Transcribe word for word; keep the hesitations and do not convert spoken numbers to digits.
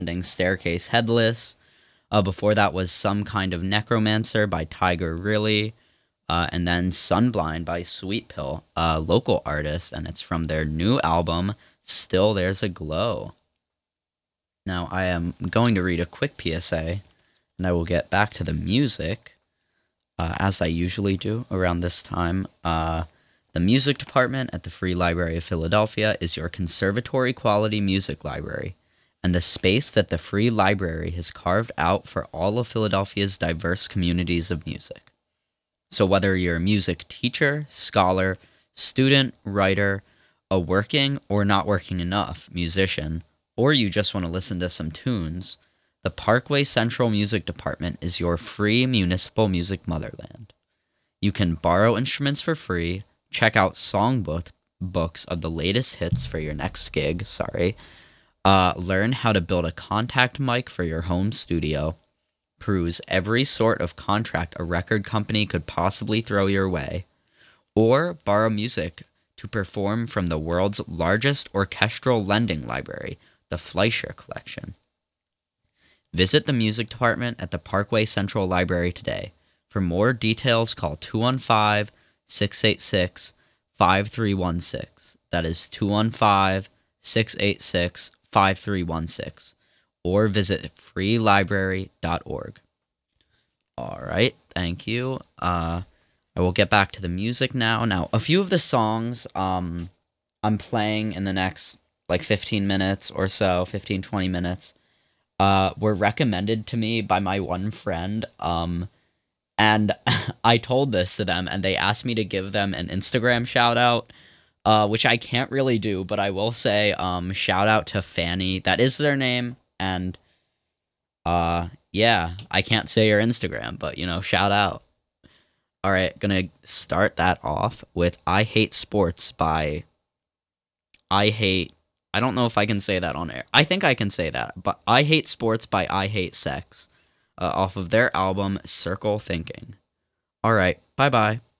Ending Staircase Headless. Uh, before that was Some Kind of Necromancer by Tiger Really. Uh, and then Sunblind by Sweet Pill, a local artist, and it's from their new album, Still There's a Glow. Now, I am going to read a quick P S A, and I will get back to the music, uh, as I usually do around this time. Uh, the music department at the Free Library of Philadelphia is your conservatory-quality music library, and the space that the Free Library has carved out for all of Philadelphia's diverse communities of music. So whether you're a music teacher, scholar, student, writer, a working or not working enough musician, or you just want to listen to some tunes, the Parkway Central Music Department is your free municipal music motherland. You can borrow instruments for free, check out songbook books of the latest hits for your next gig, sorry, uh, learn how to build a contact mic for your home studio, peruse every sort of contract a record company could possibly throw your way, or borrow music to perform from the world's largest orchestral lending library, the Fleischer Collection. Visit the music department at the Parkway Central Library today. For more details, call two one five, six eight six, five three one six. That is two one five, six eight six, five three one six. Or visit free library dot org. All right, thank you. Uh, I will get back to the music now. Now, a few of the songs um, I'm playing in the next like fifteen minutes or so, fifteen, twenty minutes, uh, were recommended to me by my one friend. Um, and I told this to them, and they asked me to give them an Instagram shout out. Uh, which I can't really do, but I will say um, shout out to Fanny. That is their name. And, uh, yeah, I can't say your Instagram, but, you know, shout out. All right, gonna start that off with I Hate Sports by I Hate, I don't know if I can say that on air. I think I can say that, but I Hate Sports by I Hate Sex, uh, off of their album, Circle Thinking. All right, bye-bye.